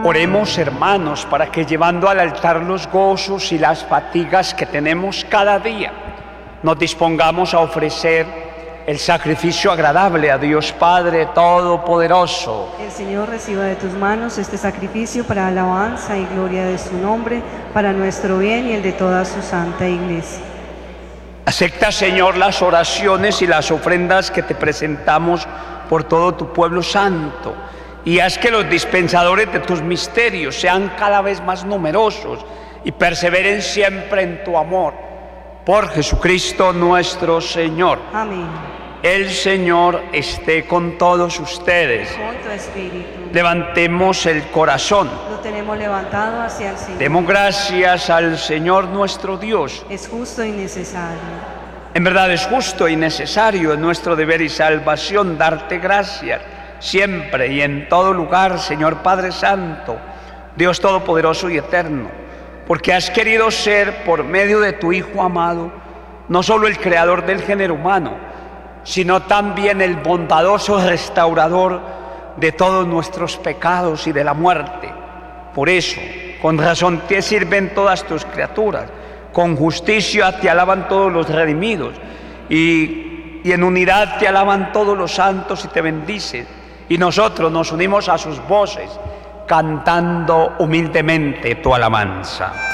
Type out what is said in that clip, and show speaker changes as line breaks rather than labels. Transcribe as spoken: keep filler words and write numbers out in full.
Oremos, hermanos, para que llevando al altar los gozos y las fatigas que tenemos cada día, nos dispongamos a ofrecer el sacrificio agradable a Dios Padre Todopoderoso.
El Señor reciba de tus manos este sacrificio para alabanza y gloria de su nombre, para nuestro bien y el de toda su santa Iglesia.
Acepta, Señor, las oraciones y las ofrendas que te presentamos por todo tu pueblo santo, y haz que los dispensadores de tus misterios sean cada vez más numerosos y perseveren siempre en tu amor. Por Jesucristo nuestro Señor.
Amén.
El Señor esté con todos ustedes.
Con tu espíritu.
Levantemos el corazón.
Lo tenemos levantado hacia el Señor.
Demos gracias al Señor nuestro Dios.
Es justo y necesario.
En verdad es justo y necesario, en nuestro deber y salvación, darte gracias siempre y en todo lugar, Señor Padre Santo, Dios Todopoderoso y Eterno, porque has querido ser, por medio de tu Hijo amado, no solo el creador del género humano, sino también el bondadoso restaurador de todos nuestros pecados y de la muerte. Por eso, con razón te sirven todas tus criaturas, con justicia te alaban todos los redimidos, y, y en unidad te alaban todos los santos y te bendicen. Y nosotros nos unimos a sus voces, cantando humildemente tu alabanza.